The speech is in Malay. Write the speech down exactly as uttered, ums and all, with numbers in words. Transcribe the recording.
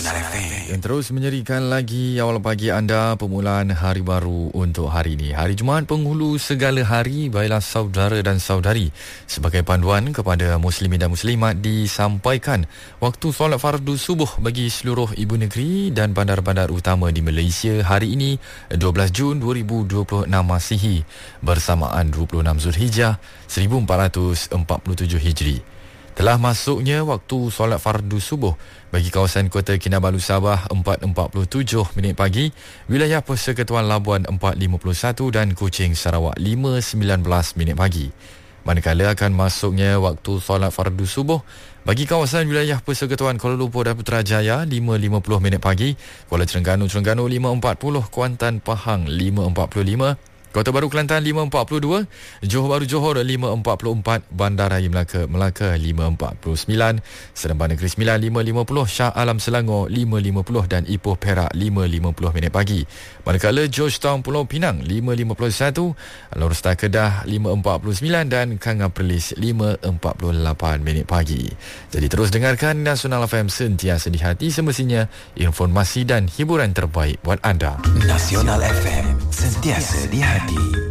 Nasional F M. Yang terus menyerikan lagi awal pagi anda, permulaan hari baru untuk hari ini. Hari Jumaat penghulu segala hari, baiklah saudara dan saudari. Sebagai panduan kepada muslimin dan muslimat disampaikan waktu solat fardu subuh bagi seluruh ibu negeri dan bandar-bandar utama di Malaysia hari ini dua belas Jun dua ribu dua puluh enam Masihi bersamaan dua puluh enam Zulhijjah seribu empat ratus empat puluh tujuh Hijri. Telah masuknya waktu solat fardu subuh bagi kawasan Kota Kinabalu Sabah empat empat puluh tujuh minit pagi, wilayah Persekutuan Labuan empat lima puluh satu dan Kuching Sarawak lima sembilan belas minit pagi. Manakala akan masuknya waktu solat fardu subuh bagi kawasan wilayah Persekutuan Kuala Lumpur dan Putrajaya lima lima puluh minit pagi, Kuala Terengganu Terengganu lima empat puluh, Kuantan Pahang lima empat puluh lima, Kota Baru Kelantan lima empat puluh dua, Johor Bahru Johor lima empat puluh empat, Bandaraya Melaka Melaka lima empat puluh sembilan, Seremban Negeri Sembilan lima lima puluh, Shah Alam Selangor lima lima puluh dan Ipoh Perak lima lima puluh minit pagi. Manakala Georgetown Pulau Pinang lima lima puluh satu, Alor Star Kedah lima empat puluh sembilan dan Kanga Perlis lima empat puluh lapan minit pagi. Jadi terus dengarkan Nasional F M, sentiasa di hati, semestinya informasi dan hiburan terbaik buat anda. Nasional F M, sentiasa di hati.